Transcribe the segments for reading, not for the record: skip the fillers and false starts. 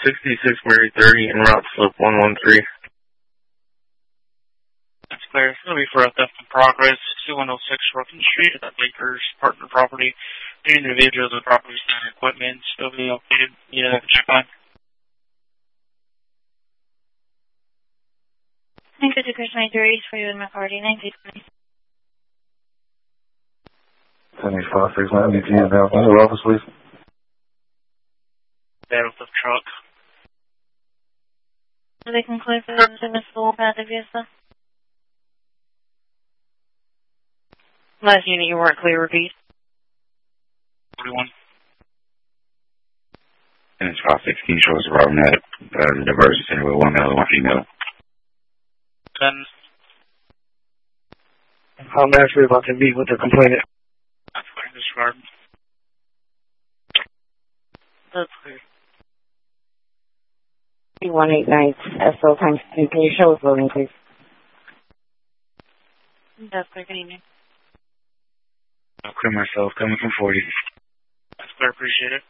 66 Mary 30 and route slip 113. That's clear. It's going to be for a theft in progress. 2106 Ruffin Street at Baker's partner property. The individuals with property and equipment still being located. Yeah, check on. Thank you to Chris Major for you and McCarty. 1920. 10-8-5-6-9, ETA now. Your office, please. Battle of the truck. Do they conclude for the admissible about the vehicle? Last unit, you weren't clear, repeat. 41. 10-5-16 shows arriving at the diversion center with one male and one female. 10. I'm actually about to meet with the complainant. That's clear. Disregard. That's clear. 189 SL times 2. Can you show us loading, please? That's clear. Good evening. I'll clear myself, coming from 40. That's clear. Appreciate it.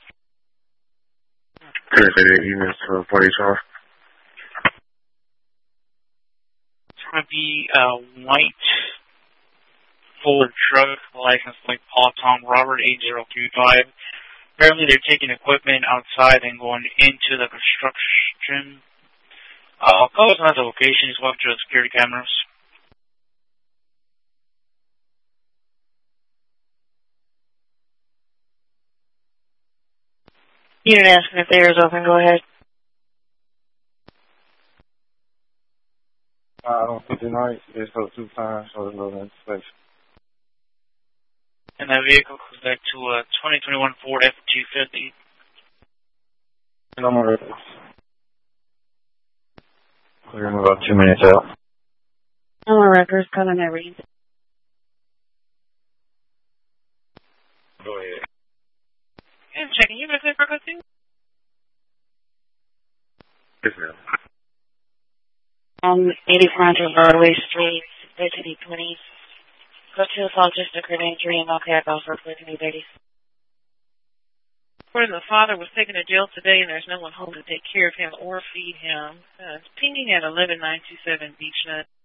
Clear for the emails for 40 off. It's going to be a white Ford truck, license plate Paul Tom Robert 8025. Apparently they're taking equipment outside and going into the construction. Call us on the location. Just walk through the security cameras. Unit asking if the air is open. Go ahead. I don't think tonight. There's no 2 times, so there's no inspection. And that vehicle goes back to a 2021 Ford F-250. No more records. We're in about 2 minutes out. No more records coming there, read. Go ahead. I'm checking. You guys there for a good thing? Yes, ma'am. 8400 Broadway Street, 1320. Go to assault just occurred injury and okay, I offer for 30. According to the father was taken to jail today and there's no one home to take care of him or feed him. It's pinging at 11927 Beechnut.